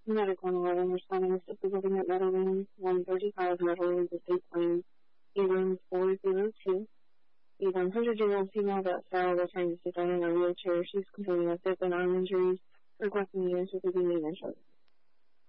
Medical and 11 responding to presenting at Meadowlands 135 Meadowlands Estate Plan, Elam 402. A 100-year-old female that fell while trying to sit down in a wheelchair. She's complaining of hip and arm injuries, requesting the answer to be made in short.